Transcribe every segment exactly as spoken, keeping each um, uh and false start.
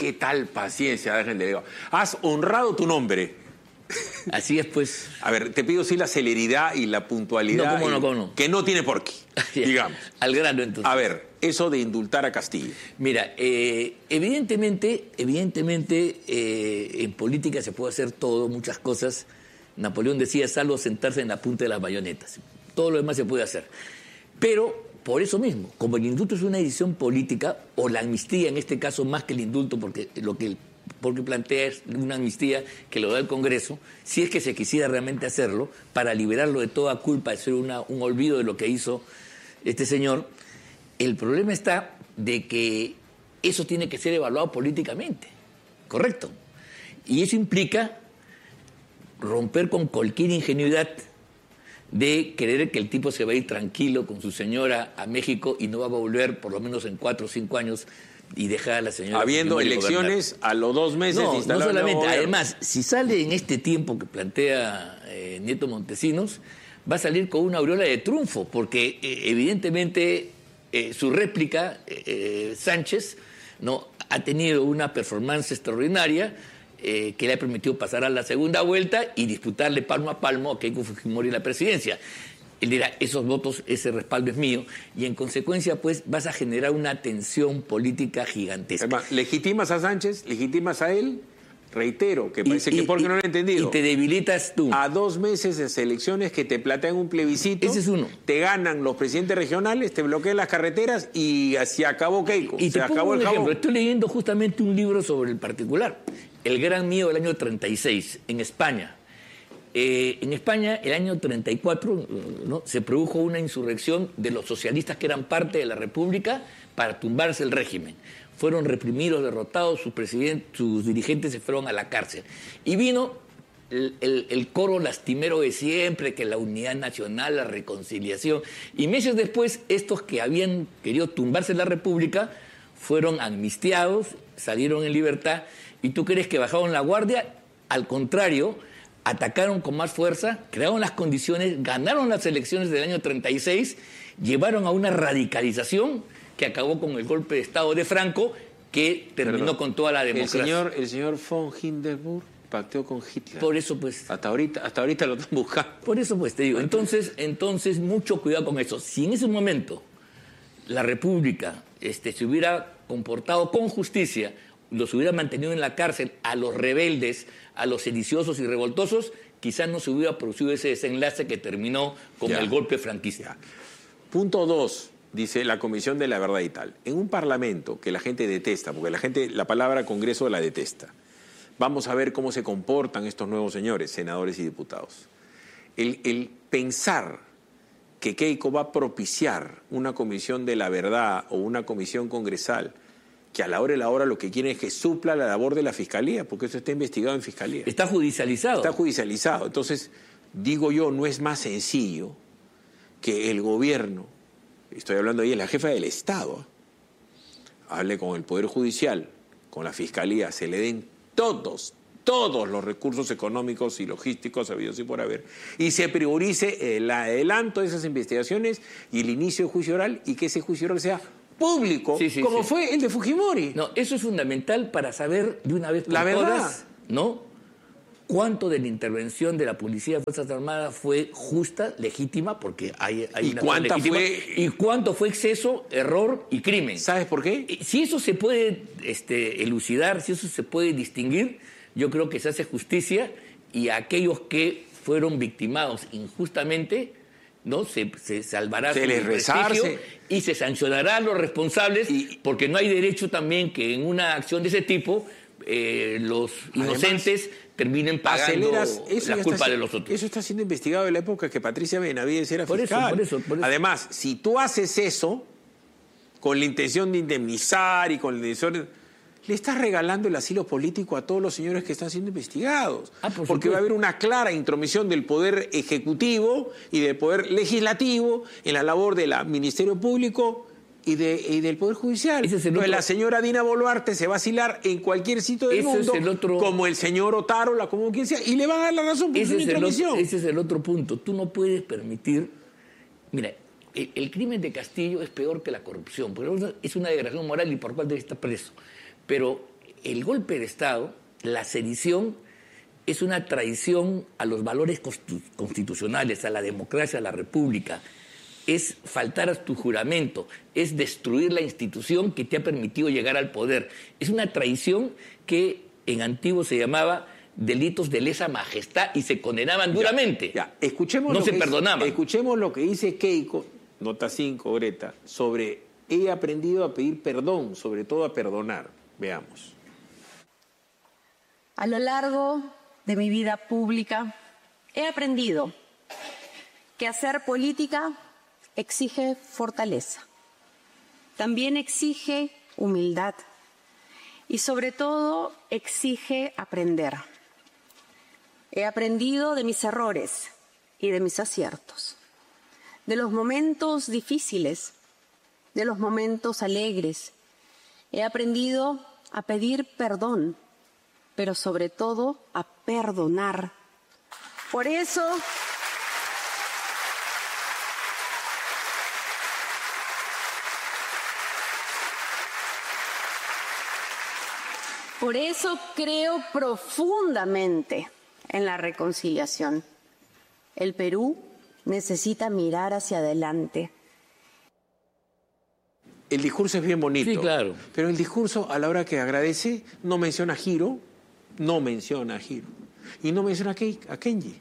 ¿Qué tal paciencia dejen de delegado? Has honrado tu nombre. Así es, pues. A ver, te pido sí la celeridad y la puntualidad. No, cómo no, y, cómo no. Que no tiene por qué, digamos. Al grano, entonces. A ver, eso de indultar a Castillo. Mira, eh, evidentemente, evidentemente eh, en política se puede hacer todo, muchas cosas. Napoleón decía, salvo sentarse en la punta de las bayonetas. Todo lo demás se puede hacer. Pero, por eso mismo, como el indulto es una decisión política, o la amnistía en este caso más que el indulto, porque lo que el porque plantea es una amnistía que lo da el Congreso, si es que se quisiera realmente hacerlo, para liberarlo de toda culpa, de ser una, un olvido de lo que hizo este señor. El problema está de que eso tiene que ser evaluado políticamente, ¿correcto? Y eso implica romper con cualquier ingenuidad de creer que el tipo se va a ir tranquilo con su señora a México y no va a volver por lo menos en cuatro o cinco años y dejar a la señora... Habiendo elecciones gobernar. A los dos meses... No, no solamente. Además, si sale en este tiempo que plantea eh, Nieto Montesinos, va a salir con una aureola de triunfo, porque eh, evidentemente eh, su réplica, eh, Sánchez, no ha tenido una performance extraordinaria eh, que le ha permitido pasar a la segunda vuelta y disputarle palmo a palmo a Keiko Fujimori la presidencia. Él dirá, esos votos, ese respaldo es mío, y en consecuencia, pues, vas a generar una tensión política gigantesca. Además, legitimas a Sánchez, legitimas a él, reitero, que parece y, que y, porque no lo he entendido. Y te debilitas tú. A dos meses de elecciones que te plantean un plebiscito. Ese es uno. Te ganan los presidentes regionales, te bloquean las carreteras y así acabó Keiko. Y te se pongo acabó un el ejemplo. jabón. Estoy leyendo justamente un libro sobre el particular. El Gran Mío del año treinta y seis, en España. Eh, en España, el año treinta y cuatro, ¿no?, se produjo una insurrección de los socialistas que eran parte de la República para tumbarse el régimen. Fueron reprimidos, derrotados, sus, sus dirigentes se fueron a la cárcel. Y vino el, el, el coro lastimero de siempre, que la unidad nacional, la reconciliación. Y meses después, estos que habían querido tumbarse la República fueron amnistiados, salieron en libertad. ¿Y tú crees que bajaron la guardia? Al contrario, atacaron con más fuerza, crearon las condiciones, ganaron las elecciones del año treinta y seis, llevaron a una radicalización que acabó con el golpe de Estado de Franco, que terminó Perdón. con toda la democracia. El señor, el señor von Hindenburg pacteó con Hitler. Por eso, pues... Hasta ahorita, hasta ahorita lo están buscando. Por eso, pues, te digo. Entonces, entonces mucho cuidado con eso. Si en ese momento la República este, se hubiera comportado con justicia, los hubiera mantenido en la cárcel a los rebeldes, a los sediciosos y revoltosos, quizás no se hubiera producido ese desenlace que terminó con ya. el golpe franquista. Ya. Punto dos, dice la Comisión de la Verdad y tal. En un parlamento que la gente detesta, porque la gente, la palabra Congreso la detesta, vamos a ver cómo se comportan estos nuevos señores, senadores y diputados. El, el pensar que Keiko va a propiciar una comisión de la verdad o una comisión congresal que a la hora y la hora lo que quieren es que supla la labor de la Fiscalía, porque eso está investigado en Fiscalía. Está judicializado. Está judicializado. Entonces, digo yo, no es más sencillo que el gobierno, estoy hablando ahí de la jefa del Estado, hable con el Poder Judicial, con la Fiscalía, se le den todos, todos los recursos económicos y logísticos habidos y por haber, y se priorice el adelanto de esas investigaciones y el inicio del juicio oral, y que ese juicio oral sea público, sí, sí, como sí. fue el de Fujimori. No, eso es fundamental para saber de una vez por la verdad. todas, ¿no?, cuánto de la intervención de la Policía de Fuerzas Armadas fue justa, legítima, porque hay, hay ¿Y una cuánta legítima, fue? y cuánto fue exceso, error y crimen. ¿Sabes por qué? Si eso se puede este, elucidar, si eso se puede distinguir, yo creo que se hace justicia, y a aquellos que fueron victimados injustamente, ¿no?, se, se salvará se su les prestigio y se sancionará a los responsables, y, porque no hay derecho también que en una acción de ese tipo eh, los inocentes además, terminen pagando eso la culpa está, de los otros. Eso está siendo investigado en la época que Patricia Benavides era por fiscal. Eso, por eso, por eso. Además, si tú haces eso con la intención de indemnizar y con la intención... le estás regalando el asilo político a todos los señores que están siendo investigados. Ah, por porque va a haber una clara intromisión del Poder Ejecutivo y del Poder Legislativo en la labor del Ministerio Público y, de, y del Poder Judicial. Ese es el otro... otro... La señora Dina Boluarte se va a asilar en cualquier sitio del ese mundo, es el otro... como el señor Otárola, como quien sea, y le va a dar la razón por ese su es intromisión. Ese es el otro punto. Tú no puedes permitir... Mira, el, el crimen de Castillo es peor que la corrupción, porque es una degradación moral y por cual debe estar preso. Pero el golpe de Estado, la sedición, es una traición a los valores constitucionales, a la democracia, a la república. Es faltar a tu juramento, es destruir la institución que te ha permitido llegar al poder. Es una traición que en antiguo se llamaba delitos de lesa majestad y se condenaban duramente. Ya, ya. Escuchemos no lo se que perdonaban. Dice, escuchemos lo que dice Keiko, nota cinco, Greta, sobre he aprendido a pedir perdón, sobre todo a perdonar. Veamos. A lo largo de mi vida pública he aprendido que hacer política exige fortaleza, también exige humildad y sobre todo exige aprender. He aprendido de mis errores y de mis aciertos, de los momentos difíciles, de los momentos alegres. He aprendido a pedir perdón, pero sobre todo a perdonar. Por eso, por eso creo profundamente en la reconciliación. El Perú necesita mirar hacia adelante. El discurso es bien bonito. Sí, claro. Pero el discurso, a la hora que agradece, no menciona a Hiro, no menciona a Hiro. Y no menciona a, Ke a Kenji.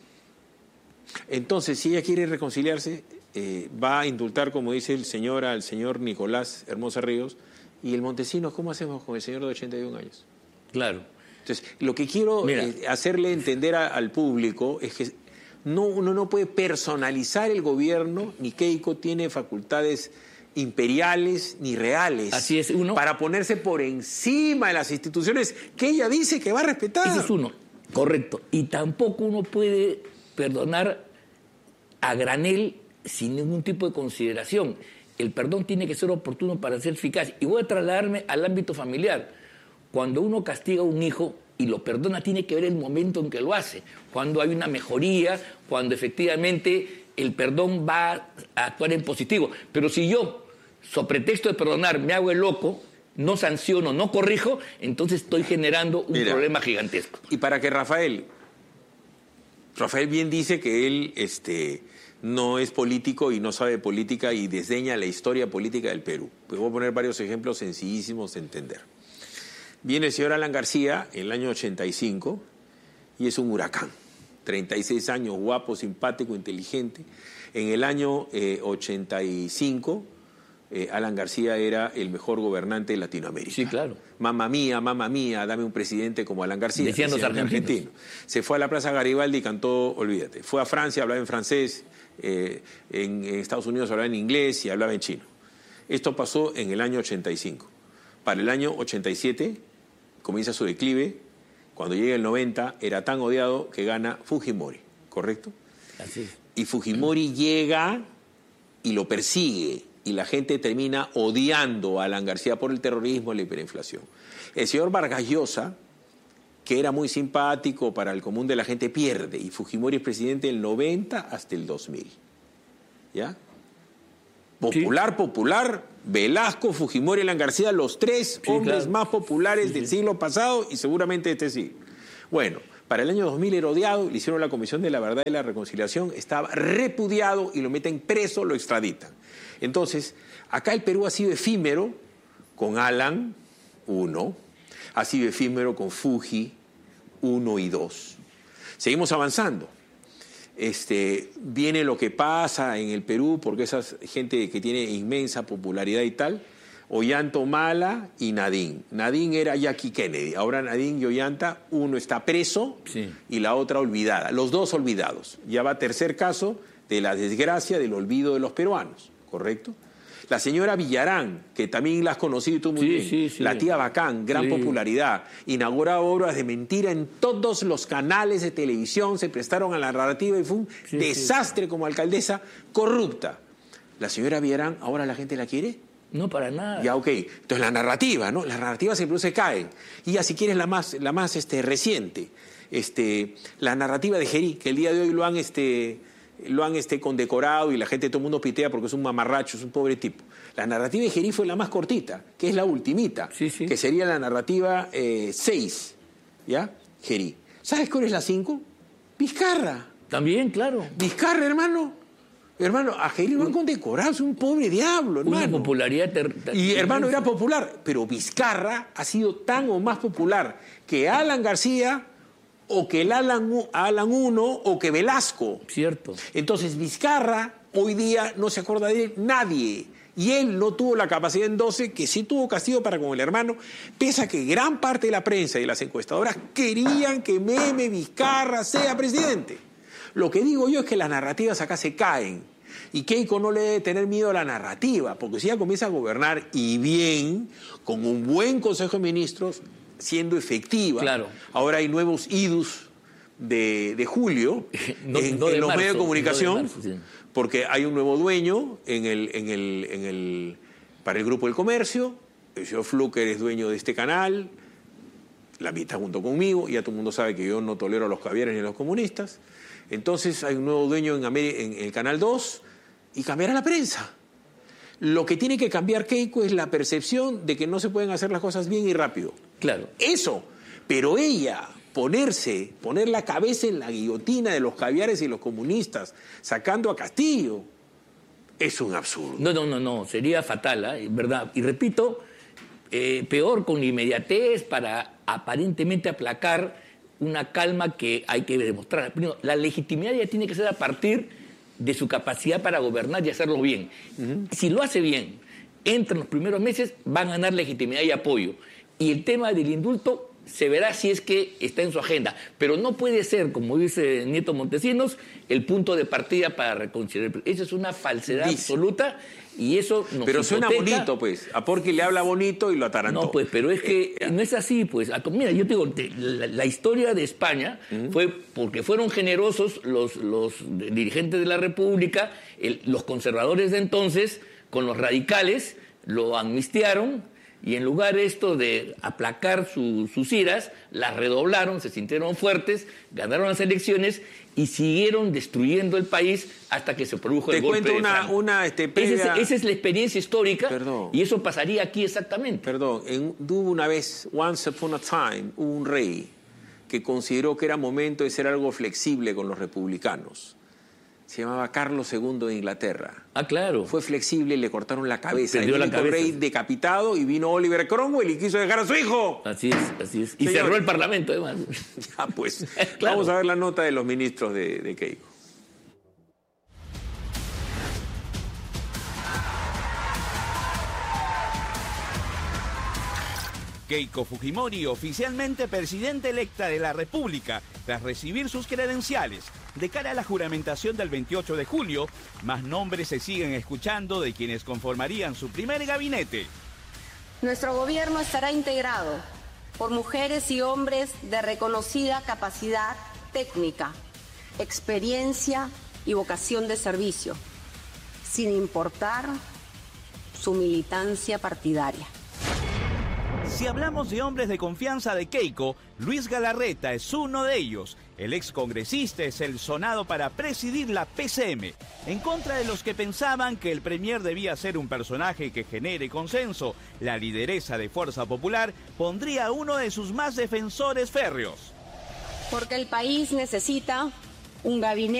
Entonces, si ella quiere reconciliarse, eh, va a indultar, como dice el señor, al señor Nicolás Hermosa Ríos. Y el Montesinos, ¿cómo hacemos con el señor de ochenta y un años? Claro. Entonces, lo que quiero eh, hacerle entender a, al público es que no, uno no puede personalizar el gobierno, ni Keiko tiene facultades imperiales ni reales. Así es, uno, para ponerse por encima de las instituciones que ella dice que va a respetar. Ese es uno, correcto. Y tampoco uno puede perdonar a granel sin ningún tipo de consideración. El perdón tiene que ser oportuno para ser eficaz. Y voy a trasladarme al ámbito familiar. Cuando uno castiga a un hijo y lo perdona, tiene que ver el momento en que lo hace. Cuando hay una mejoría, cuando efectivamente el perdón va a actuar en positivo. Pero si yo, sobre pretexto de perdonar, me hago el loco, no sanciono, no corrijo, entonces estoy generando un Mira, problema gigantesco. Y para que Rafael, Rafael bien dice que él este, no es político y no sabe política y desdeña la historia política del Perú. Pues voy a poner varios ejemplos sencillísimos de entender. Viene el señor Alan García en el año ochenta y cinco y es un huracán. treinta y seis años, guapo, simpático, inteligente. En el año eh, ochenta y cinco, eh, Alan García era el mejor gobernante de Latinoamérica. Sí, claro. Mamma mía, mamma mía, dame un presidente como Alan García. Decían los argentinos. Argentino. Se fue a la Plaza Garibaldi y cantó Olvídate. Fue a Francia, hablaba en francés, eh, en, en Estados Unidos hablaba en inglés y hablaba en chino. Esto pasó en el año ochenta y cinco. Para el año ochenta y siete comienza su declive. Cuando llega el noventa, era tan odiado que gana Fujimori, ¿correcto? Así es. Y Fujimori llega y lo persigue, y la gente termina odiando a Alan García por el terrorismo y la hiperinflación. El señor Vargas Llosa, que era muy simpático para el común de la gente, pierde, y Fujimori es presidente del noventa hasta el dos mil. ¿Ya? Popular, sí. popular, Velasco, Fujimori y Alan García, los tres sí, hombres claro. más populares sí, del sí. siglo pasado y seguramente este siglo. Bueno, para el año dos mil era odiado, le hicieron la Comisión de la Verdad y la Reconciliación, estaba repudiado y lo meten preso, lo extraditan. Entonces, acá el Perú ha sido efímero con Alan, uno, ha sido efímero con Fuji, uno y dos. Seguimos avanzando. Este, viene lo que pasa en el Perú, porque esa gente que tiene inmensa popularidad y tal, Ollanta Humala y Nadine. Nadine era Jackie Kennedy, ahora Nadine y Ollanta, uno está preso sí. y la otra olvidada, los dos olvidados. Ya va tercer caso de la desgracia del olvido de los peruanos, ¿correcto? La señora Villarán, que también la has conocido tú muy sí, bien, sí, sí. la tía Bacán, gran sí. popularidad, inaugura obras de mentira en todos los canales de televisión, se prestaron a la narrativa y fue un sí, desastre sí. como alcaldesa corrupta. ¿La señora Villarán ahora la gente la quiere? No, para nada. Ya, ok. Entonces la narrativa, ¿no? Las narrativas siempre se caen. Y ya si quieres la más, la más este, reciente, este, la narrativa de Gerí, que el día de hoy lo han... Este, lo han este, condecorado y la gente, todo el mundo pitea porque es un mamarracho, es un pobre tipo. La narrativa de Gerí fue la más cortita, que es la ultimita, sí, sí. que sería la narrativa seis, eh, ¿ya? Gerí. ¿Sabes cuál es la cinco? Vizcarra. También, claro. Vizcarra, hermano. Hermano, a Gerí lo han condecorado, es un pobre diablo, hermano. Una popularidad ter ter Y hermano, era popular, pero Vizcarra ha sido tan o más popular que Alan García, o que el Alan, Alan uno, o que Velasco. Cierto. Entonces Vizcarra hoy día no se acuerda de él nadie. Y él no tuvo la capacidad en doce, que sí tuvo castigo para con el hermano, pese a que gran parte de la prensa y las encuestadoras querían que Meme Vizcarra sea presidente. Lo que digo yo es que las narrativas acá se caen. Y Keiko no le debe tener miedo a la narrativa, porque si ella comienza a gobernar y bien, con un buen Consejo de Ministros, siendo efectiva. Claro. Ahora hay nuevos idus de, de julio no, en, no de en los marzo, medios de comunicación, no de marzo, sí. Porque hay un nuevo dueño en el, en el, en el, para el Grupo del Comercio. El señor Fluker es dueño de este canal, la mitad junto conmigo, y ya todo el mundo sabe que yo no tolero a los caviares ni a los comunistas. Entonces hay un nuevo dueño en, en el Canal dos y cambiará la prensa. Lo que tiene que cambiar Keiko es la percepción de que no se pueden hacer las cosas bien y rápido. Claro. Eso. Pero ella, ponerse, poner la cabeza en la guillotina de los caviares y los comunistas, sacando a Castillo, es un absurdo. No, no, no, no. Sería fatal, ¿eh? ¿Verdad? Y repito, eh, peor con inmediatez para aparentemente aplacar una calma que hay que demostrar. Primero, la legitimidad ya tiene que ser a partir de su capacidad para gobernar y hacerlo bien. Uh-huh. Si lo hace bien, entra en los primeros meses, van a ganar legitimidad y apoyo. Y el tema del indulto se verá si es que está en su agenda. Pero no puede ser, como dice Nieto Montesinos, el punto de partida para reconciliar. Eso es una falsedad dice. absoluta y eso nos Pero hipoteca. Suena bonito, pues. A Porky le habla bonito y lo atarantó. No, pues, pero es que eh, no es así, pues. Mira, yo te digo, la, la historia de España uh-huh. fue porque fueron generosos los, los dirigentes de la República, el, los conservadores de entonces, con los radicales, lo amnistiaron. Y en lugar de esto de aplacar su, sus iras, las redoblaron, se sintieron fuertes, ganaron las elecciones y siguieron destruyendo el país hasta que se produjo Te el golpe cuento de una, Franco. una este, previa... esa, es, esa es la experiencia histórica. Perdón. Y eso pasaría aquí exactamente. Perdón, en, hubo una vez, once upon a time, hubo un rey que consideró que era momento de ser algo flexible con los republicanos. Se llamaba Carlos segundo de Inglaterra. Ah, claro. Fue flexible y le cortaron la cabeza. Perdió el la cabeza. rey decapitado y vino Oliver Cromwell y quiso dejar a su hijo. Así es, así es. Y Señor, cerró el Parlamento, además. Ya, pues. Claro. Vamos a ver la nota de los ministros de, de Keiko. Keiko Fujimori, oficialmente presidenta electa de la República, tras recibir sus credenciales. De cara a la juramentación del veintiocho de julio, más nombres se siguen escuchando de quienes conformarían su primer gabinete. Nuestro gobierno estará integrado por mujeres y hombres de reconocida capacidad técnica, experiencia y vocación de servicio, sin importar su militancia partidaria. Si hablamos de hombres de confianza de Keiko, Luis Galarreta es uno de ellos. El excongresista es el sonado para presidir la P C M, en contra de los que pensaban que el premier debía ser un personaje que genere consenso. La lideresa de Fuerza Popular pondría a uno de sus más defensores férreos. Porque el país necesita un gabinete